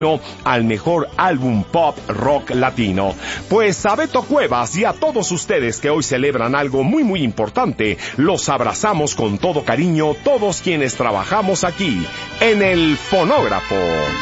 al mejor álbum pop rock latino. Pues a Beto Cuevas y a todos ustedes que hoy celebran algo muy muy importante, los abrazamos con todo cariño todos quienes trabajamos aquí en el fonógrafo.